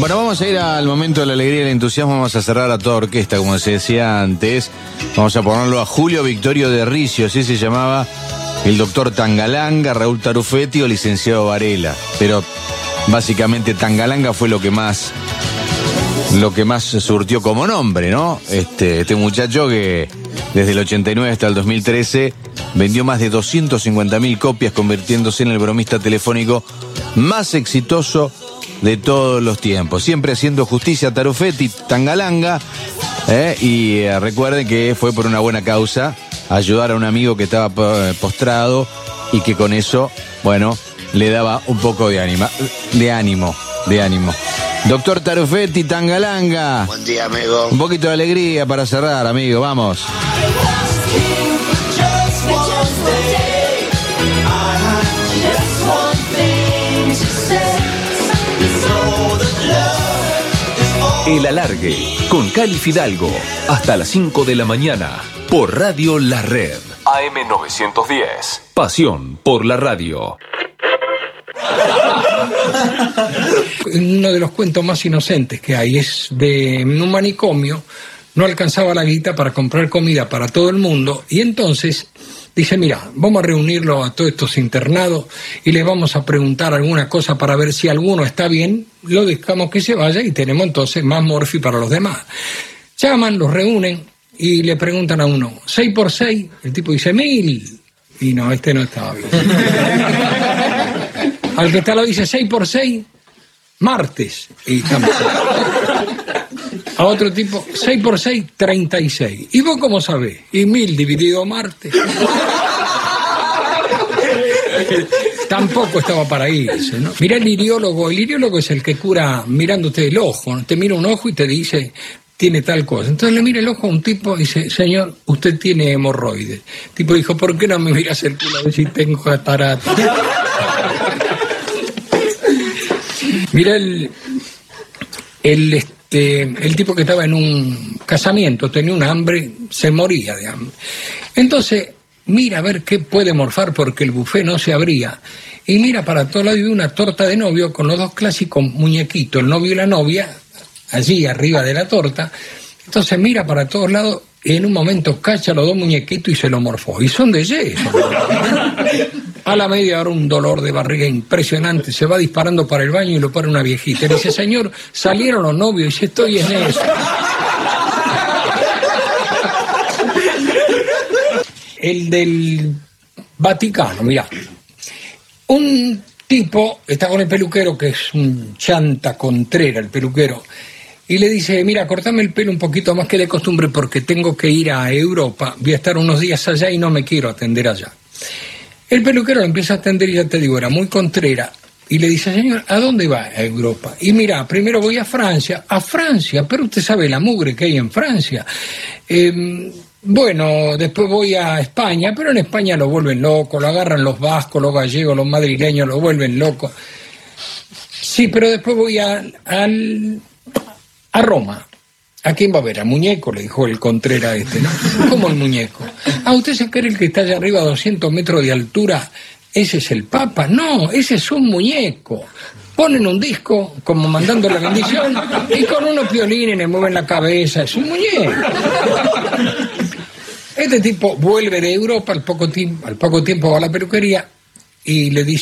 Bueno, vamos a ir al momento de la alegría y el entusiasmo. Vamos a cerrar a toda orquesta, como se decía antes. Vamos a ponerlo a Julio Victorio de Ricio, así se llamaba el doctor Tangalanga, Raúl Tarufetti o licenciado Varela. Pero básicamente Tangalanga fue lo que más surtió como nombre, ¿no? Este muchacho que desde el 89 hasta el 2013 vendió más de 250.000 copias, convirtiéndose en el bromista telefónico más exitoso de todos los tiempos. Siempre haciendo justicia a Tarufetti, Tangalanga, y recuerden que fue por una buena causa, ayudar a un amigo que estaba postrado y que con eso, bueno, le daba un poco de ánimo. Doctor Tarufetti, Tangalanga. Buen día, amigo. Un poquito de alegría para cerrar, amigo, vamos. El Alargue, con Cali Fidalgo, hasta las 5 de la mañana, por Radio La Red. AM 910, pasión por la radio. Uno de los cuentos más inocentes que hay es de un manicomio. No alcanzaba la guita para comprar comida para todo el mundo y entonces dice, mira, vamos a reunirlo a todos estos internados y les vamos a preguntar alguna cosa para ver si alguno está bien, lo dejamos que se vaya y tenemos entonces más morfi para los demás. Llaman, los reúnen y le preguntan a uno, 6 por 6, el tipo dice 1000 y no, este no estaba bien. Al que está lo dice 6 por 6, martes, y tampoco. A otro tipo, 6 por 6, 36. ¿Y vos cómo sabés? Y 1000 dividido martes. Tampoco estaba para irse, ¿no? Mirá el iriólogo es el que cura mirándote el ojo, ¿no? Te mira un ojo y te dice, tiene tal cosa. Entonces le mira el ojo a un tipo y dice, señor, usted tiene hemorroides. El tipo dijo, ¿por qué no me miras el culo a ver si tengo catarata? Mira el tipo que estaba en un casamiento, tenía un hambre, se moría de hambre. Entonces, mira a ver qué puede morfar porque el buffet no se abría. Y mira para todos lados y ve una torta de novio con los dos clásicos muñequitos, el novio y la novia, allí arriba de la torta. Entonces mira para todos lados y en un momento cacha los dos muñequitos y se lo morfó. Y son de yeso. A la media hora un dolor de barriga impresionante, se va disparando para el baño y lo para una viejita. Le dice, señor, salieron los novios, y dice, estoy en eso. El del Vaticano, mirá. Un tipo está con el peluquero, que es un chanta contrera, el peluquero, y le dice, mira, cortame el pelo un poquito más que de costumbre porque tengo que ir a Europa, voy a estar unos días allá y no me quiero atender allá. El peluquero lo empieza a atender y ya te digo, era muy contrera. Y le dice, señor, ¿a dónde va a Europa? Y mira, primero voy a Francia, pero usted sabe la mugre que hay en Francia. Bueno, después voy a España, pero en España lo vuelven loco, lo agarran los vascos, los gallegos, los madrileños, lo vuelven loco. Sí, pero después voy a Roma. ¿A quién va a ver? ¿A muñeco? Le dijo el Contrera ¿no? ¿Cómo el muñeco? ¿Usted se cree el que está allá arriba a 200 metros de altura? ¿Ese es el Papa? No, ese es un muñeco. Ponen un disco, como mandando la bendición, y con unos violines le mueven la cabeza. Es un muñeco. Este tipo vuelve de Europa, al poco tiempo va a la peluquería y le dice,